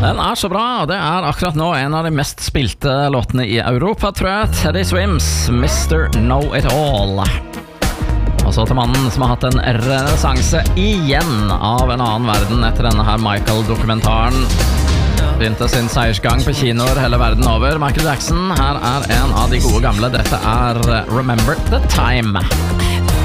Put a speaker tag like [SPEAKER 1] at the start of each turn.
[SPEAKER 1] Den så bra, og det akkurat nå en av de mest spilte låtene i Europa, tror jeg. Teddy Swims, Mr. Know It All. Og så til mannen som har hatt en renessanse igjen av en annen verden etter denne her Michael-dokumentaren. Begynte sin seiersgang på kinoer hele verden over. Michael Jackson, her en av de gode gamle. Dette Remember the Time.